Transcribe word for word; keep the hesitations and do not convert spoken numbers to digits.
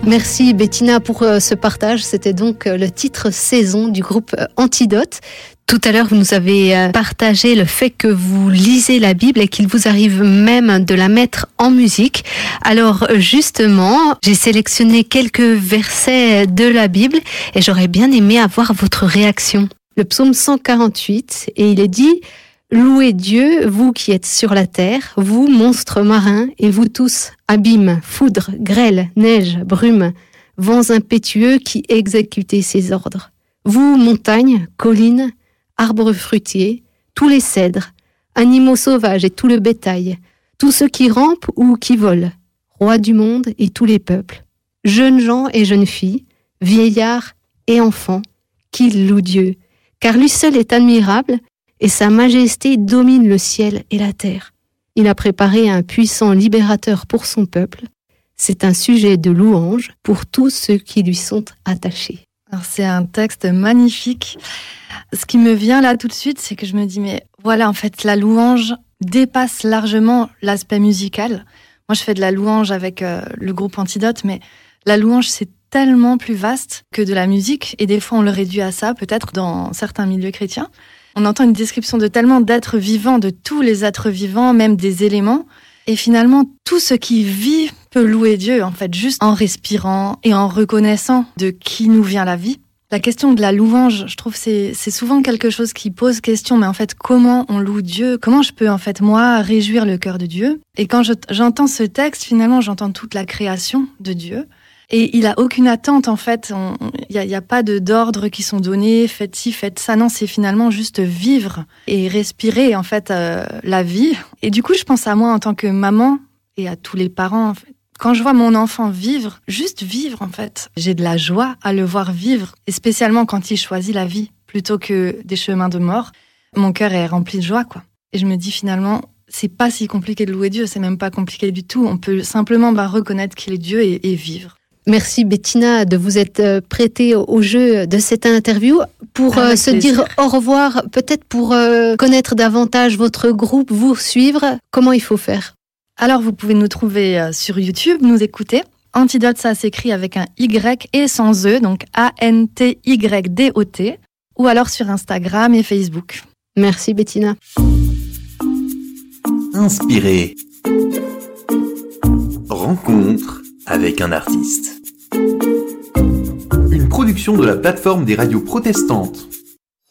Merci Bettina pour euh, ce partage. C'était donc euh, le titre Saison du groupe euh, Antidote. Tout à l'heure, vous nous avez euh, partagé le fait que vous lisez la Bible et qu'il vous arrive même de la mettre en musique. Alors justement, j'ai sélectionné quelques versets de la Bible et j'aurais bien aimé avoir votre réaction. Le psaume cent quarante-huit, et il est dit « Louez Dieu, vous qui êtes sur la terre, vous monstres marins, et vous tous, abîmes, foudre, grêle, neige, brume, vents impétueux qui exécutez ses ordres. Vous, montagnes, collines, arbres fruitiers, tous les cèdres, animaux sauvages et tout le bétail, tous ceux qui rampent ou qui volent, rois du monde et tous les peuples, jeunes gens et jeunes filles, vieillards et enfants, qu'ils louent Dieu, car lui seul est admirable, et sa majesté domine le ciel et la terre. Il a préparé un puissant libérateur pour son peuple. C'est un sujet de louange pour tous ceux qui lui sont attachés. » Alors c'est un texte magnifique. Ce qui me vient là tout de suite, c'est que je me dis, mais voilà, en fait, la louange dépasse largement l'aspect musical. Moi, je fais de la louange avec euh, le groupe Antidote, mais la louange, c'est tellement plus vaste que de la musique. Et des fois, on le réduit à ça, peut-être dans certains milieux chrétiens. On entend une description de tellement d'êtres vivants, de tous les êtres vivants, même des éléments. Et finalement, tout ce qui vit peut louer Dieu, en fait, juste en respirant et en reconnaissant de qui nous vient la vie. La question de la louange, je trouve, c'est, c'est souvent quelque chose qui pose question, mais en fait, comment on loue Dieu? Comment je peux, en fait, moi, réjouir le cœur de Dieu? Et quand je, j'entends ce texte, finalement, j'entends toute la création de Dieu. Et il a aucune attente, en fait. Il n'y a, a pas de, d'ordres qui sont donnés, faites ci, faites ça. Non, c'est finalement juste vivre et respirer, en fait, euh, la vie. Et du coup, je pense à moi en tant que maman et à tous les parents. En fait. Quand je vois mon enfant vivre, juste vivre, en fait, j'ai de la joie à le voir vivre. Et spécialement quand il choisit la vie plutôt que des chemins de mort. Mon cœur est rempli de joie, quoi. Et je me dis finalement, c'est pas si compliqué de louer Dieu. C'est même pas compliqué du tout. On peut simplement bah, reconnaître qu'il est Dieu et, et vivre. Merci Bettina de vous être prêtée au jeu de cette interview. Pour euh, se plaisir. dire au revoir, peut-être pour euh, connaître davantage votre groupe, vous suivre, comment il faut faire? Alors vous pouvez nous trouver sur YouTube, nous écouter. Antidote, ça s'écrit avec un Y et sans E, donc A N T Y D O T, ou alors sur Instagram et Facebook. Merci Bettina. Inspiré. Rencontre avec un artiste. Une production de la plateforme des radios protestantes.